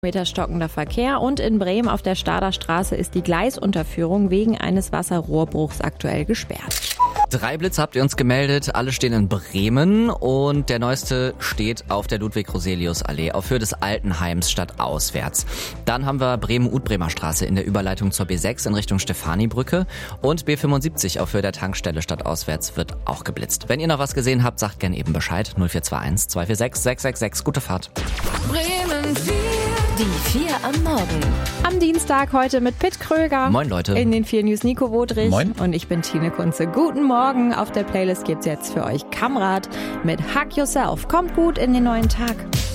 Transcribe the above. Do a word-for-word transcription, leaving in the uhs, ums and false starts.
Meter stockender Verkehr und in Bremen auf der Stader Straße ist die Gleisunterführung wegen eines Wasserrohrbruchs aktuell gesperrt. Drei Blitze habt ihr uns gemeldet, alle stehen in Bremen und der neueste steht auf der Ludwig-Roselius-Allee auf Höhe des Altenheims stadtauswärts. Dann haben wir Bremen-Udbremer Straße in der Überleitung zur B sechs in Richtung Stefanibrücke und B fünfundsiebzig auf Höhe der Tankstelle stadtauswärts wird auch geblitzt. Wenn ihr noch was gesehen habt, sagt gerne eben Bescheid. null vier zwei eins zwei vier sechs sechs sechs sechs. Gute Fahrt. Bremen vier. Die vier am Morgen. Am Dienstag heute mit Pitt Kröger. Moin Leute. In den vier News Nico Wodrich. Moin. Und ich bin Tine Kunze. Guten Morgen. Auf der Playlist gibt's jetzt für euch Kamrat mit Hug Yourself. Kommt gut in den neuen Tag.